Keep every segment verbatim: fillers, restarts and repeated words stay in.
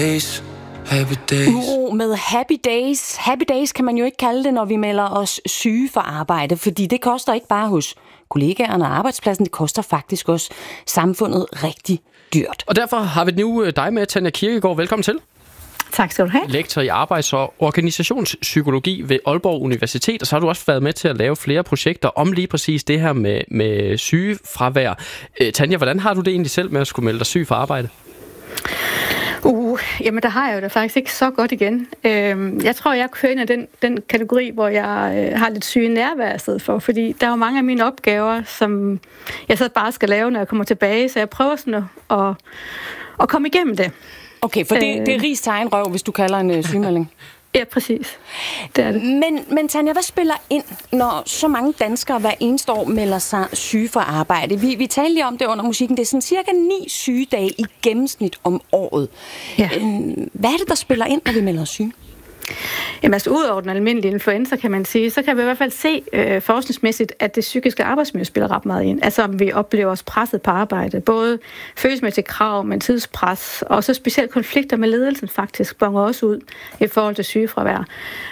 Days, happy days. Uro med happy days. Happy days kan man jo ikke kalde det, når vi melder os syge for arbejde, fordi det koster ikke bare hos kollegaerne og arbejdspladsen, det koster faktisk også samfundet rigtig dyrt. Og derfor har vi nu dig med, Tanja Kirkegaard. Velkommen til. Tak skal du have. Lektor i arbejds- og organisationspsykologi ved Aalborg Universitet, og så har du også været med til at lave flere projekter om lige præcis det her med, med sygefravær. Øh, Tanja, hvordan har du det egentlig selv med at skulle melde dig syg for arbejde? Uh, jamen der har jeg jo da faktisk ikke så godt igen. Øh, jeg tror, jeg kører ind i den, den kategori, hvor jeg øh, har lidt syge nærvær i stedet for, fordi der er jo mange af mine opgaver, som jeg så bare skal lave, når jeg kommer tilbage, så jeg prøver sådan at, at, at komme igennem det. Okay, for det, det er rigs til egen røv, hvis du kalder en sygemelding. Ja, præcis. Det er det. Men, men Tanja, hvad spiller ind, når så mange danskere hver eneste år melder sig syge for arbejde? Vi, vi talte lige om det under musikken. Det er sådan cirka ni sygedage i gennemsnit om året. Ja. Hvad er det, der spiller ind, når vi melder os syge? Jamen altså, ud over den almindelige influenza, kan man sige, så kan vi i hvert fald se øh, forskningsmæssigt, at det psykiske arbejdsmiljø spiller ret meget ind. Altså, om vi oplever os presset på arbejde. Både følelsesmæssige krav, men tidspres, og så specielt konflikter med ledelsen faktisk bonger også ud i forhold til sygefravær.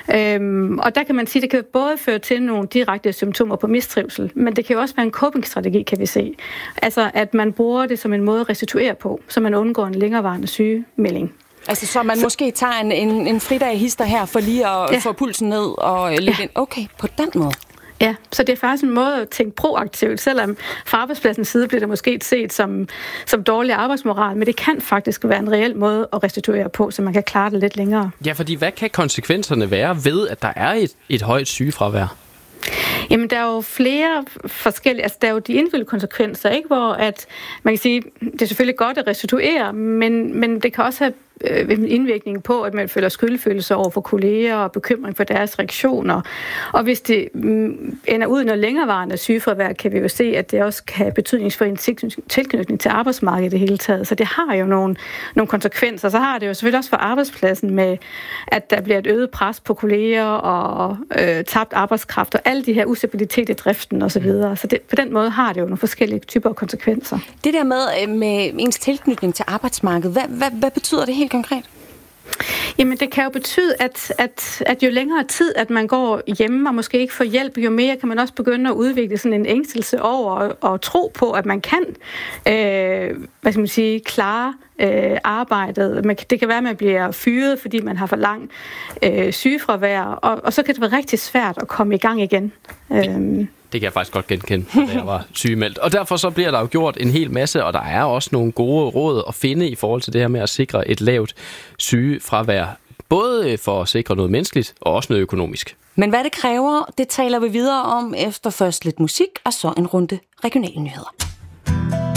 Øhm, og der kan man sige, at det kan både føre til nogle direkte symptomer på mistrivsel, men det kan jo også være en coping-strategi, kan vi se. Altså, at man bruger det som en måde at restituere på, så man undgår en længerevarende sygemelding. Altså, så man så... måske tager en, en, en fridag hister her for lige at ja. få pulsen ned og lidt ja. ind. Okay, på den måde. Ja, så det er faktisk en måde at tænke proaktivt, selvom fra arbejdspladsens side bliver det måske set som, som dårlig arbejdsmoral, men det kan faktisk være en reel måde at restituere på, så man kan klare det lidt længere. Ja, fordi hvad kan konsekvenserne være ved, at der er et, et højt sygefravær? Jamen, der er jo flere forskellige, altså der er jo de individuelle konsekvenser, ikke? Hvor at man kan sige, det er selvfølgelig godt at restituere, men, men det kan også have en indvirkning på, at man føler skyldfølelse over for kolleger og bekymring for deres reaktioner. Og hvis det ender ud i noget længerevarende sygefravær, kan vi jo se, at det også kan have betydning for en tilknytning til arbejdsmarkedet i det hele taget. Så det har jo nogle, nogle konsekvenser. Så har det jo selvfølgelig også for arbejdspladsen med, at der bliver et øget pres på kolleger og øh, tabt arbejdskraft og alle de her ustabilitet i driften osv. Så, videre. Så det, på den måde har det jo nogle forskellige typer af konsekvenser. Det der med, med ens tilknytning til arbejdsmarkedet, hvad, hvad, hvad betyder det helt konkret? Jamen, det kan jo betyde, at, at, at jo længere tid, at man går hjemme og måske ikke får hjælp, jo mere kan man også begynde at udvikle sådan en ængstelse over og, og tro på, at man kan øh, hvad skal man sige, klare øh, arbejdet. Man, det kan være, at man bliver fyret, fordi man har for lang øh, sygefravær, og, og så kan det være rigtig svært at komme i gang igen. Det, det kan jeg faktisk godt genkende, da jeg var sygemeldt. Og derfor så bliver der jo gjort en hel masse, og der er også nogle gode råd at finde i forhold til det her med at sikre et lavt sygefravær. Både for at sikre noget menneskeligt og også noget økonomisk. Men hvad det kræver, det taler vi videre om efter først lidt musik og så en runde regionale nyheder.